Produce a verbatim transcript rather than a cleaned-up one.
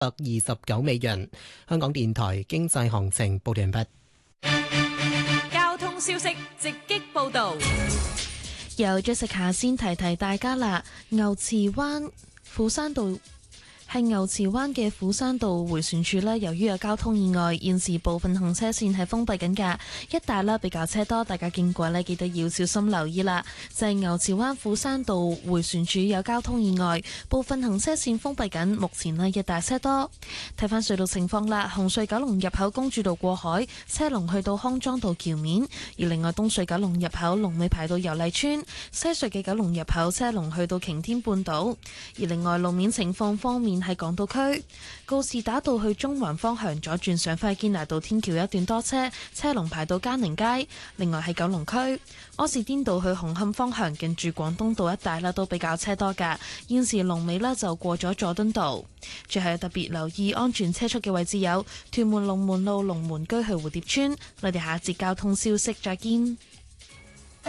百二十九美元。香港電台經濟行情報完畢。 交通消息直擊報道。 由 Jessica 先提提大家啦，牛池灣斧山道係牛池灣嘅斧山道迴旋處呢，由於有交通意外，現時部分行車線係封閉緊㗎，一帶呢比較車多，大家經過呢記得要小心留意啦。就係牛池灣斧山道迴旋處有交通意外，部分行車線封閉緊，目前呢一帶車多。睇返隧道情況啦，紅隧九龍入口公主道過海，車龍去到康莊道橋面；而另外東隧九龍入口龍尾排到油麗邨，西隧嘅九龍入口車龍去到擎天半島。而另外路面情況方面，喺港島區告士打道去中環方向左轉上快堅拿道天橋一段多車，車龍排到嘉寧街。另外喺九龍區柯士甸道去紅磡方向近住廣東道一帶啦，都比較車多噶。現時龍尾呢就過咗佐敦道。最後特別留意安全車速嘅位置有屯門龍門路龍門居去蝴蝶村。我哋下一節交通消息再見。